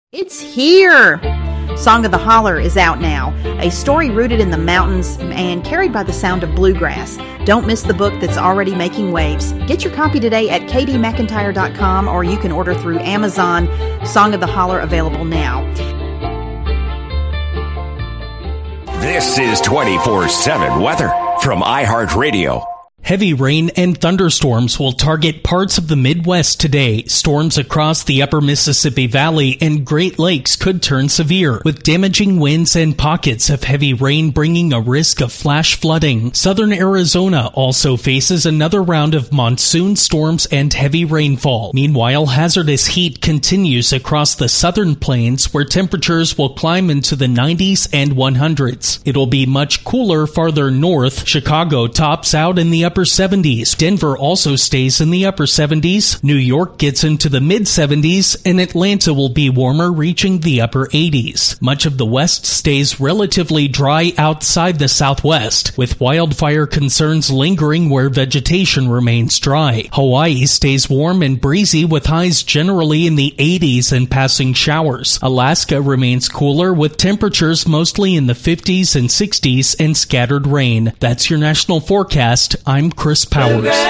It's here! Song of the Holler is out now, a story rooted in the mountains and carried by the sound of bluegrass. Don't miss the book that's already making waves. Get your copy today at kdmcintyre.com, or you can order through Amazon. Song of the Holler available now. This is 24/7 weather from iHeartRadio. Heavy rain and thunderstorms will target parts of the Midwest today. Storms across the upper Mississippi Valley and Great Lakes could turn severe, with damaging winds and pockets of heavy rain bringing a risk of flash flooding. Southern Arizona also faces another round of monsoon storms and heavy rainfall. Meanwhile, hazardous heat continues across the southern plains, where temperatures will climb into the 90s and 100s. It'll be much cooler farther north. Chicago tops out in the upper 70s. Denver also stays in the upper 70s. New York gets into the mid-70s, and Atlanta will be warmer, reaching the upper 80s. Much of the west stays relatively dry outside the southwest, with wildfire concerns lingering where vegetation remains dry. Hawaii stays warm and breezy, with highs generally in the 80s and passing showers. Alaska remains cooler, with temperatures mostly in the 50s and 60s and scattered rain. That's your national forecast. I'm Chris Powers.